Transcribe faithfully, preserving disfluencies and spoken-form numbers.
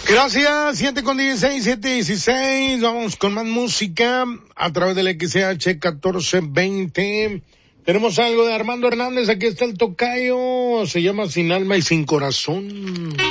Gracias, siete con dieciséis, siete dieciséis, vamos con más música a través del X C H catorce veinte. Tenemos algo de Armando Hernández, aquí está el tocayo, se llama Sin Alma y Sin Corazón.